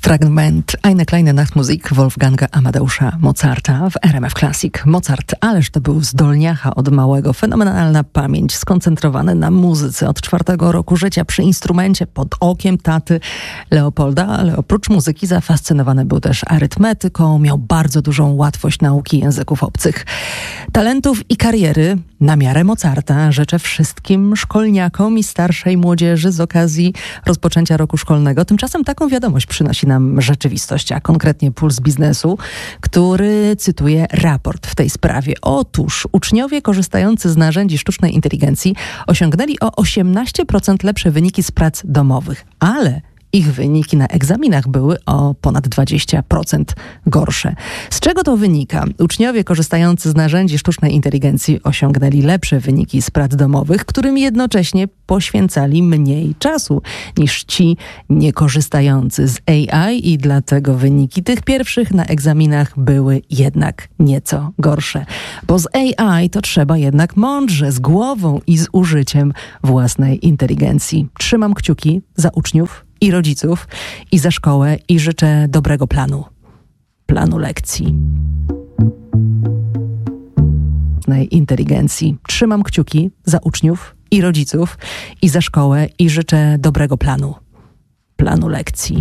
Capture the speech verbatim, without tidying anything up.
Fragment Eine kleine Nachtmusik Wolfganga Amadeusza Mozarta w R M F Classic. Mozart, ależ to był zdolniacha od małego, fenomenalna pamięć, skoncentrowany na muzyce od czwartego roku życia przy instrumencie pod okiem taty Leopolda, ale oprócz muzyki zafascynowany był też arytmetyką, miał bardzo dużą łatwość nauki języków obcych. Talentów i kariery na miarę Mozarta życzę wszystkim szkolniakom i starszej młodzieży z okazji rozpoczęcia roku szkolnego. Tymczasem taką wiadomość przynosi nam rzeczywistość, a konkretnie Puls Biznesu, który cytuje raport w tej sprawie. Otóż uczniowie korzystający z narzędzi sztucznej inteligencji osiągnęli o osiemnaście procent lepsze wyniki z prac domowych, ale ich wyniki na egzaminach były o ponad dwadzieścia procent gorsze. Z czego to wynika? Uczniowie korzystający z narzędzi sztucznej inteligencji osiągnęli lepsze wyniki z prac domowych, którym jednocześnie poświęcali mniej czasu niż ci niekorzystający z A I i dlatego wyniki tych pierwszych na egzaminach były jednak nieco gorsze. Bo z A I to trzeba jednak mądrze, z głową i z użyciem własnej inteligencji. Trzymam kciuki za uczniów i rodziców, i za szkołę, i życzę dobrego planu. Planu lekcji. Inteligencji. Trzymam kciuki za uczniów i rodziców, i za szkołę, i życzę dobrego planu. Planu lekcji.